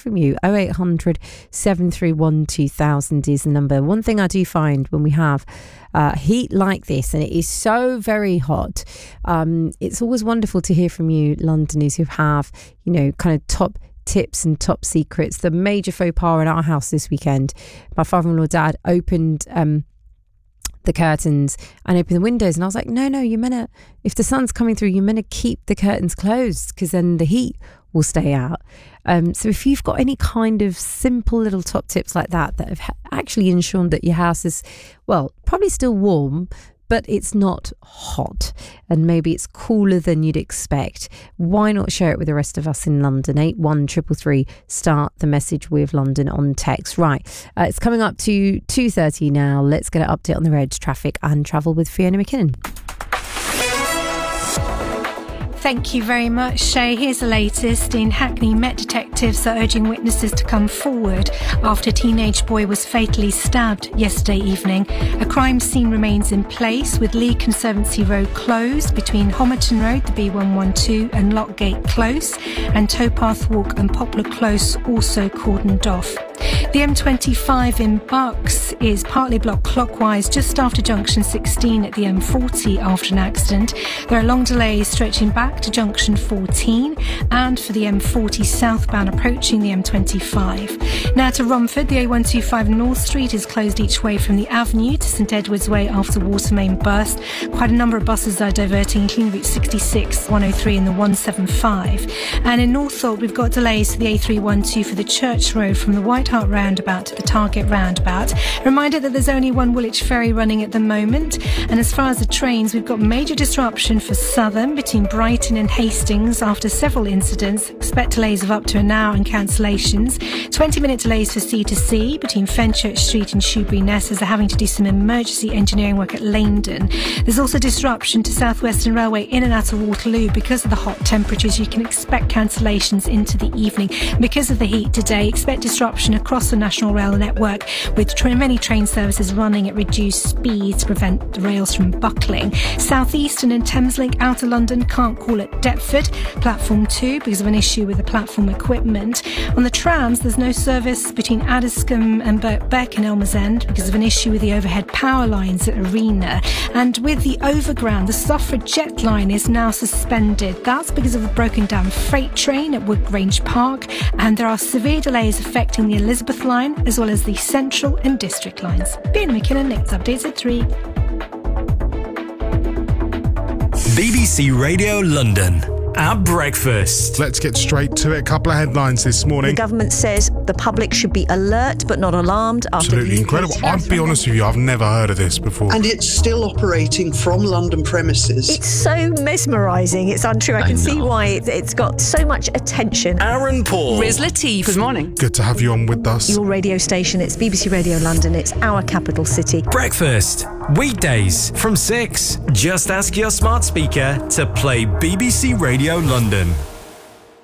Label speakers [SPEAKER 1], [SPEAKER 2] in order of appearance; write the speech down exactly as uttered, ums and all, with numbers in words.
[SPEAKER 1] from you. oh eight hundred, seven three one, two thousand is the number. One thing I do find when we have uh, heat like this, and it is so very hot, um, it's always wonderful to hear from you Londoners who have, you know, kind of top tips and top secrets. The major faux pas in our house this weekend, my father-in-law dad opened um the curtains and open the windows, and I was like, no no you're meant to, if the sun's coming through, you're meant to keep the curtains closed because then the heat will stay out. Um, so if you've got any kind of simple little top tips like that that have ha- actually ensured that your house is, well, probably still warm, but it's not hot and maybe it's cooler than you'd expect, why not share it with the rest of us in London? Eight one three three three, start the message with London on text. Right, uh, it's coming up to two thirty now. Let's get an update on the roads, traffic and travel with Fiona McKinnon.
[SPEAKER 2] Thank you very much, Shay. Here's the latest. In Hackney, Met detectives are urging witnesses to come forward after a teenage boy was fatally stabbed yesterday evening. A crime scene remains in place with Lee Conservancy Road closed between Homerton Road, the B one one two, and Lockgate Close, and Towpath Walk and Poplar Close also cordoned off. The M twenty-five in Bucks is partly blocked clockwise just after junction sixteen at the M forty after an accident. There are long delays stretching back to junction fourteen and for the M forty southbound approaching the M twenty-five. Now to Romford, the A one twenty-five North Street is closed each way from the Avenue to St Edward's Way after water main burst. Quite a number of buses are diverting, including Route sixty-six, one oh three and the one seventy-five. And in Northolt, we've got delays to the A three twelve for the Church Road from the White Hart roundabout to the Target roundabout. Reminder that there's only one Woolwich ferry running at the moment. And as far as the trains, we've got major disruption for Southern between Brighton and Hastings after several incidents. Expect delays of up to an hour and cancellations. twenty minute delays for C to C between Fenchurch Street and Shoebury Ness as they're having to do some emergency engineering work at Langdon. There's also disruption to South Western Railway in and out of Waterloo because of the hot temperatures. You can expect cancellations into the evening. Because of the heat today, expect disruption across the National Rail network with tra- many train services running at reduced speed to prevent the rails from buckling. South Eastern and Thameslink out of London can't call at Deptford, platform two, because of an issue with the platform equipment. On the trams, there's no service between Addiscombe and Birkbeck and Elmer's End because of an issue with the overhead power lines at Arena. And with the overground, the Suffragette line is now suspended. That's because of a broken down freight train at Wood Grange Park, and there are severe delays affecting the Elizabeth line as well as the Central and District lines. Fiona McKinnon, next updates at three.
[SPEAKER 3] B B C Radio London at breakfast.
[SPEAKER 4] Let's get straight to it. A couple of headlines this morning.
[SPEAKER 5] The government says the public should be alert but not alarmed after
[SPEAKER 4] Absolutely
[SPEAKER 5] the
[SPEAKER 4] incredible. I'll be honest with you, I've never heard of this before.
[SPEAKER 6] And it's still operating from London premises.
[SPEAKER 5] It's so mesmerising. It's untrue. I can I see why it, it's got so much attention.
[SPEAKER 3] Aaron Paul.
[SPEAKER 7] Riz Latif. Good morning.
[SPEAKER 4] Good to have you on with us.
[SPEAKER 5] Your radio station, it's B B C Radio London. It's our capital city.
[SPEAKER 3] Breakfast. Weekdays from six. Just ask your smart speaker to play B B C Radio London.